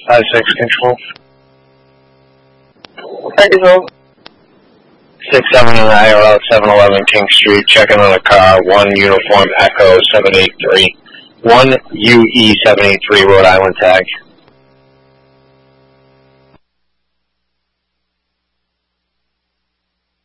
5-6 control. Thank you, sir. 6-7 in IRL 711 King Street, checking on a car, 1 Uniform Echo 783, 1 UE 783 Rhode Island tag.